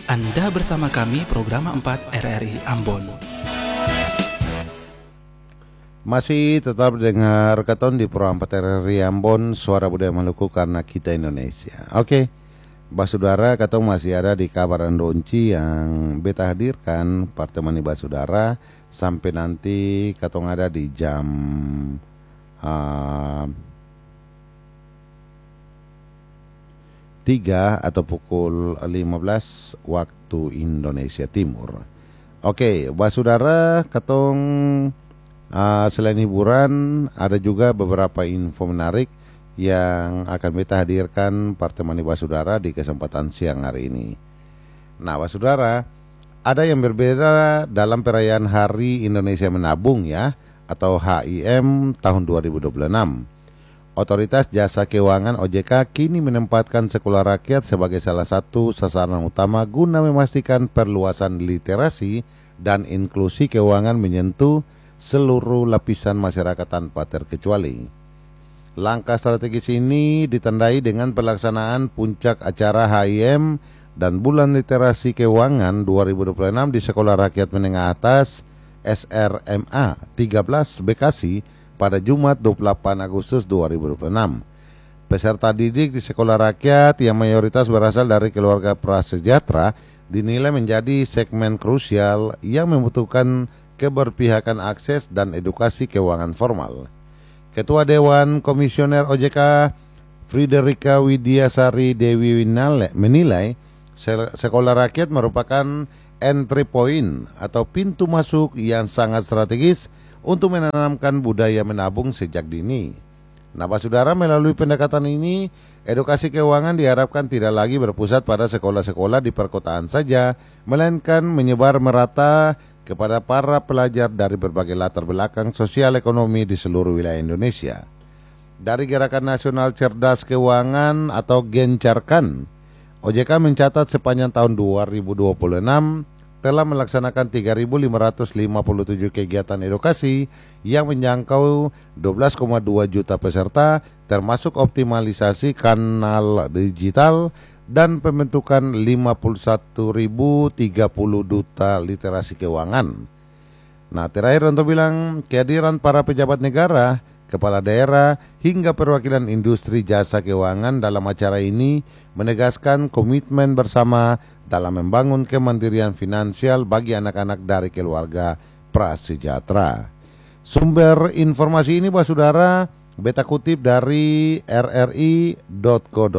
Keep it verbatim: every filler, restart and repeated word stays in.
Anda bersama kami program empat R R I Ambon. Masih tetap dengar keton di Pro empat R R I Ambon, Suara Budaya Maluku karena kita Indonesia. Oke, Basudara, ketong masih ada di kabaran Donci yang beta hadirkan partemani Basudara sampai nanti ketong ada di jam uh, tiga atau pukul lima belas waktu Indonesia Timur. Oke, Basudara, ketong uh, selain hiburan ada juga beberapa info menarik yang akan kita hadirkan partemani Basudara di kesempatan siang hari ini. Nah, Basudara, ada yang berbeda dalam perayaan Hari Indonesia Menabung ya, atau H I M tahun dua ribu dua puluh enam. Otoritas Jasa Keuangan O J K kini menempatkan sekolah rakyat sebagai salah satu sasaran utama guna memastikan perluasan literasi dan inklusi keuangan menyentuh seluruh lapisan masyarakat tanpa terkecuali. Langkah strategis ini ditandai dengan pelaksanaan puncak acara H I M dan Bulan Literasi Keuangan dua ribu dua puluh enam di Sekolah Rakyat Menengah Atas S R M A tiga belas Bekasi pada Jumat dua puluh delapan Agustus dua ribu dua puluh enam. Peserta didik di sekolah rakyat yang mayoritas berasal dari keluarga prasejahtera dinilai menjadi segmen krusial yang membutuhkan keberpihakan akses dan edukasi keuangan formal. Ketua Dewan Komisioner O J K Friderika Widiasari Dewi Winale menilai sekolah rakyat merupakan entry point atau pintu masuk yang sangat strategis untuk menanamkan budaya menabung sejak dini. Nah, Saudara, melalui pendekatan ini, edukasi keuangan diharapkan tidak lagi berpusat pada sekolah-sekolah di perkotaan saja, melainkan menyebar merata kepada para pelajar dari berbagai latar belakang sosial ekonomi di seluruh wilayah Indonesia. Dari Gerakan Nasional Cerdas Keuangan atau Gencarkan, O J K mencatat sepanjang tahun dua ribu dua puluh enam telah melaksanakan tiga ribu lima ratus lima puluh tujuh kegiatan edukasi yang menjangkau dua belas koma dua juta peserta, termasuk optimalisasi kanal digital dan pembentukan lima puluh satu ribu tiga puluh duta literasi keuangan. Nah, terakhir untuk bilang kehadiran para pejabat negara, kepala daerah, hingga perwakilan industri jasa keuangan dalam acara ini menegaskan komitmen bersama dalam membangun kemandirian finansial bagi anak-anak dari keluarga prasejahtera. Sumber informasi ini, Basudara, beta kutip dari r r i dot co